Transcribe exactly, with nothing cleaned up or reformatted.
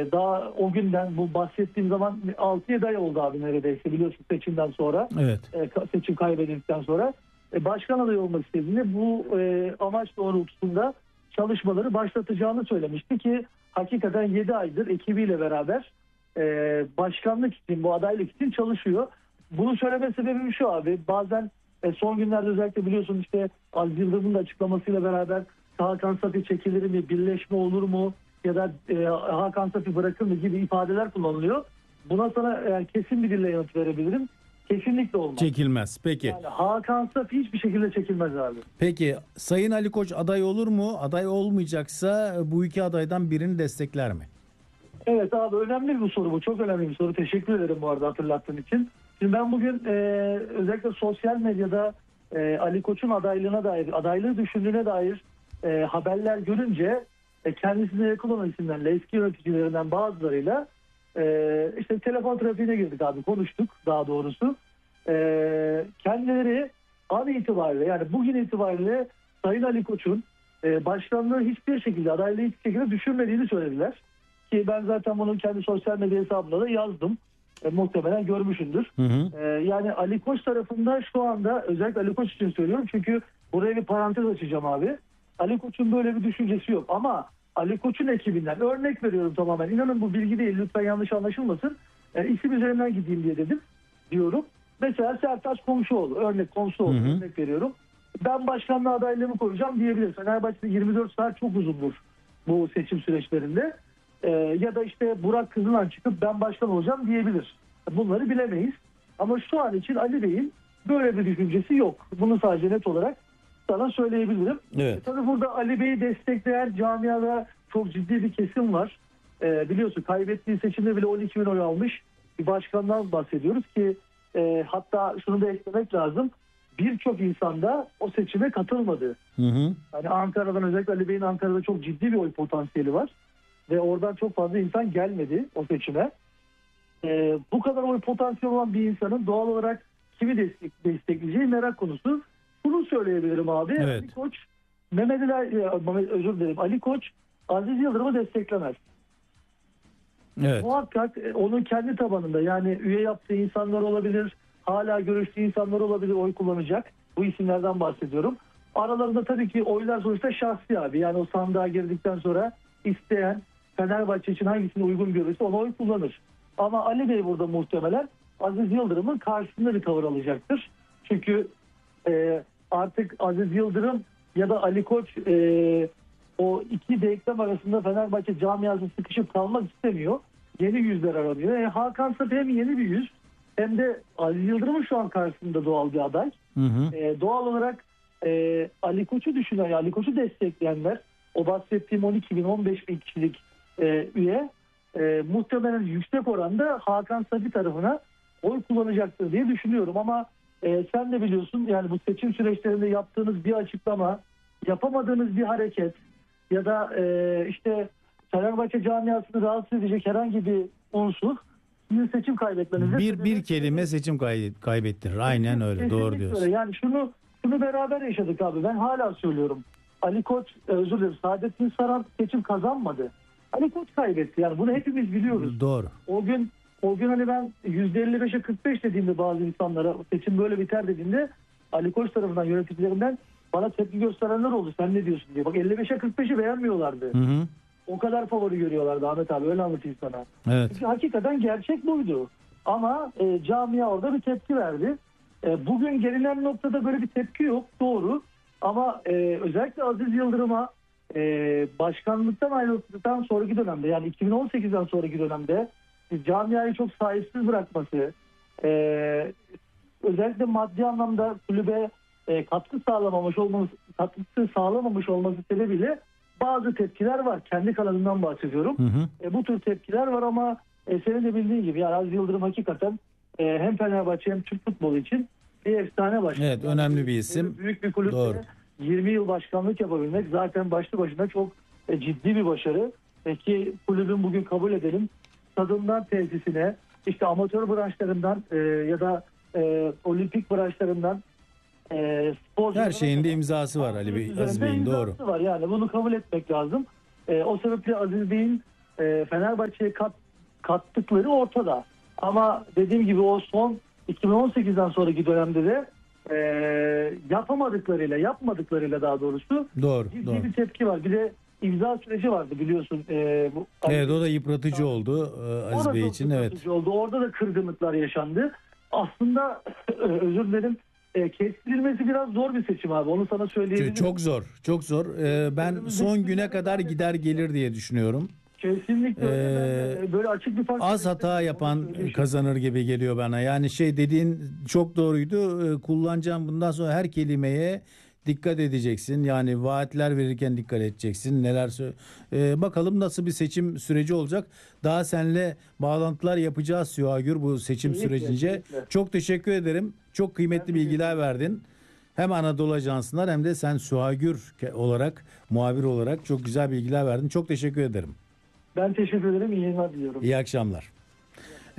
daha o günden bu bahsettiğim zaman altı yedi ay oldu abi neredeyse, biliyorsun, seçimden sonra. Evet. E, seçim kaybedildikten sonra e, başkan adayı olmak istediğinde bu e, amaç doğrultusunda çalışmaları başlatacağını söylemişti ki hakikaten yedi aydır ekibiyle beraber e, başkanlık için, bu adaylık için çalışıyor. Bunu söyleme sebebim şu abi, bazen e, son günlerde özellikle biliyorsun işte Aziz Yıldırım'ın da açıklamasıyla beraber Hakan Safi çekilir mi, birleşme olur mu ya da e, Hakan Safi bırakır mı gibi ifadeler kullanılıyor. Buna sana yani kesin bir dille yanıt verebilirim. Kesinlikle olmaz. Çekilmez. Peki. Yani Hakan Safi hiçbir şekilde çekilmez abi. Peki Sayın Ali Koç aday olur mu? Aday olmayacaksa bu iki adaydan birini destekler mi? Evet abi, önemli bir soru bu. Çok önemli bir soru. Teşekkür ederim bu arada hatırlattığın için. Şimdi ben bugün e, özellikle sosyal medyada e, Ali Koç'un adaylığına dair, adaylığı düşündüğüne dair e, haberler görünce e, kendisine yakın olan isimlerle, eski yöneticilerinden bazılarıyla e, işte telefon trafiğine girdik abi, konuştuk daha doğrusu. E, kendileri an itibariyle, yani bugün itibariyle Sayın Ali Koç'un e, başkanlığı hiçbir şekilde, adaylığı hiçbir şekilde düşünmediğini söylediler. Ki ben zaten bunu kendi sosyal medya hesabımda da yazdım. E, muhtemelen görmüşsündür. Hı hı. E, yani Ali Koç tarafında şu anda, özellikle Ali Koç için söylüyorum çünkü buraya bir parantez açacağım abi. Ali Koç'un böyle bir düşüncesi yok ama Ali Koç'un ekibinden, örnek veriyorum tamamen, inanın bu bilgi değil, lütfen yanlış anlaşılmasın. E, isim üzerinden gideyim diye dedim, diyorum. Mesela Sertaç Komşuoğlu, örnek Komşuoğlu, Hı hı. örnek veriyorum. Ben başkanlığı adaylığımı koyacağım diyebilir. Fenerbahçe'de yirmi dört saat çok uzundur bu seçim süreçlerinde. Ee, ya da işte Burak Kızılan çıkıp ben başkan olacağım diyebilir. Bunları bilemeyiz. Ama şu an için Ali Bey'in böyle bir düşüncesi yok. Bunu sadece net olarak sana söyleyebilirim. Evet. E, tabii burada Ali Bey'i destekleyen camiada çok ciddi bir kesim var. E, biliyorsun kaybettiği seçimde bile on iki bin oy almış bir başkandan bahsediyoruz ki e, hatta şunu da eklemek lazım. Birçok insan da o seçime katılmadı. Hı hı. Yani Ankara'dan, özellikle Ali Bey'in Ankara'da çok ciddi bir oy potansiyeli var. Ve oradan çok fazla insan gelmedi o seçime. Ee, bu kadar oy potansiyeli olan bir insanın doğal olarak kimi destek, destekleyeceği merak konusu. Bunu söyleyebilirim abi. Evet. Ali Koç, Mehmet Ali, özür dilerim, Ali Koç Aziz Yıldırım'ı desteklemez. Evet. Muhakkak onun kendi tabanında, yani üye yaptığı insanlar olabilir, hala görüştüğü insanlar olabilir, oy kullanacak. Bu isimlerden bahsediyorum. Aralarında tabii ki oylar sonuçta şahsi abi. Yani o sandığa girdikten sonra isteyen Fenerbahçe için hangisini uygun görürse ona oy kullanır. Ama Ali Bey burada muhtemelen Aziz Yıldırım'ın karşısında bir tavır alacaktır. Çünkü e, artık Aziz Yıldırım ya da Ali Koç e, o iki denklem arasında Fenerbahçe camiası sıkışıp kalmak istemiyor. Yeni yüzler aranıyor. E, Hakan Safi hem yeni bir yüz hem de Aziz Yıldırım'ın şu an karşısında doğal bir aday. Hı hı. E, doğal olarak e, Ali Koç'u düşünen, Ali Koç'u destekleyenler, o bahsettiğim on iki bin on beş bin kişilik e, üye e, muhtemelen yüksek oranda Hakan Safi tarafına oy kullanacaktır diye düşünüyorum. Ama e, sen de biliyorsun, yani bu seçim süreçlerinde yaptığınız bir açıklama, yapamadığınız bir hareket ya da e, işte Fenerbahçe camiasını rahatsız edecek herhangi bir unsur sizin seçim kaybetmenize Bir bir kelime seçim kay- kaybettirir. Aynen öyle. Kesinlikle Doğru diyorsun. öyle. Yani şunu şunu beraber yaşadık abi. Ben hala söylüyorum. Ali Koç, özür dilerim, Saadettin Saran seçim kazanmadı. Ali Koç kaybetti. Yani bunu hepimiz biliyoruz. Doğru. O gün o gün hani ben yüzde elli beşe kırk beş dediğimde bazı insanlara seçim böyle biter dediğinde Ali Koç tarafından, yöneticilerinden bana tepki gösterenler oldu. Sen ne diyorsun diye. Bak elli beşe kırk beşi beğenmiyorlardı. Hı hı. O kadar favori görüyorlardı Ahmet abi. Öyle anlatayım sana. Evet. Çünkü hakikaten gerçek buydu. Ama e, camia orada bir tepki verdi. E, bugün gelinen noktada böyle bir tepki yok. Doğru. Ama e, özellikle Aziz Yıldırım'a e, başkanlıktan ayrıldıktan sonraki dönemde, yani iki bin on sekizden sonraki dönemde e, camiayı çok sahipsiz bırakması, e, özellikle maddi anlamda kulübe e, katkı sağlamamış olması, katkısı sağlamamış olması sebebiyle bazı tepkiler var. Kendi kanalından bahsediyorum. Hı hı. E, bu tür tepkiler var ama e, senin de bildiğin gibi yani Aziz Yıldırım hakikaten e, hem Fenerbahçe hem Türk futbolu için bir efsane başkan. Evet, önemli bir isim. E, büyük bir kulüpte Doğru. yirmi yıl başkanlık yapabilmek zaten başlı başına çok e, ciddi bir başarı. E, ki kulübün bugün kabul edelim stadından tesisine, işte amatör branşlarından e, ya da e, olimpik branşlarından e, Her şeyin de imzası var Ali Bey, Aziz Bey'in, doğru. Var. Yani bunu kabul etmek lazım. E, o sebeple Aziz Bey'in e, Fenerbahçe'ye kat, kattıkları ortada. Ama dediğim gibi o son iki bin on sekizden sonraki dönemde de e, yapamadıklarıyla, yapmadıklarıyla daha doğrusu Doğru, ciddi doğru. bir tepki var. Bir de imza süreci vardı biliyorsun. E, bu, Evet, o da yıpratıcı oldu e, o Aziz da Bey çok için. Evet. yıpratıcı oldu. Orada da kırgınlıklar yaşandı. Aslında özür dilerim, e, kestirilmesi biraz zor bir seçim abi. Onu sana söyleyebilirim. Çok zor, çok zor. E, ben son güne kadar gider gelir diye düşünüyorum. Kesinlikle öyle. Ee, Ben de böyle açık bir fark. Az hata yapan kazanır gibi geliyor bana. Yani şey dediğin çok doğruydu. Ee, Kullanacağım bundan sonra her kelimeye dikkat edeceksin. Yani vaatler verirken dikkat edeceksin. Neler sö- Ee, bakalım nasıl bir seçim süreci olacak. Daha seninle bağlantılar yapacağız Sühagür bu seçim Kesinlikle, sürecince. kesinlikle. Çok teşekkür ederim. Çok kıymetli bilgiler verdin. Hem Anadolu Ajansı'ndan hem de sen Sühagür olarak, muhabir olarak çok güzel bilgiler verdin. Çok teşekkür ederim. Ben teşekkür ederim. İyi yayınlar diliyorum. İyi akşamlar.